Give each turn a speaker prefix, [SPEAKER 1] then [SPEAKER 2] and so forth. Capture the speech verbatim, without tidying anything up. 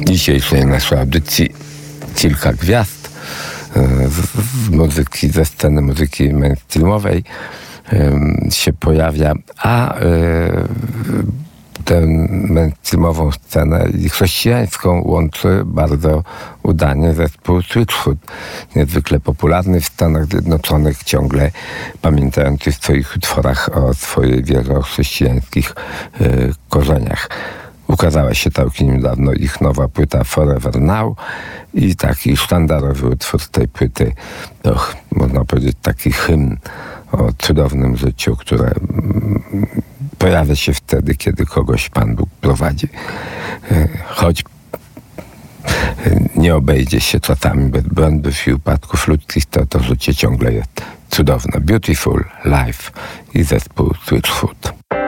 [SPEAKER 1] W dzisiejszej naszej audycji kilka gwiazd z, z muzyki, ze sceny muzyki mainstreamowej się pojawia, a tę mainstreamową scenę i chrześcijańską łączy bardzo udanie zespół Switchfoot, niezwykle popularny w Stanach Zjednoczonych, ciągle pamiętający w swoich utworach o swojej wierze, o chrześcijańskich y, korzeniach. Ukazała się całkiem niedawno ich nowa płyta Forever Now i taki sztandarowy utwór z tej płyty, och, można powiedzieć taki hymn o cudownym życiu, które mm, pojawia się wtedy, kiedy kogoś Pan Bóg prowadzi. Choć nie obejdzie się czasami bez błędów i upadków ludzkich, to to życie ciągle jest cudowne. Beautiful Life i zespół Switchfoot.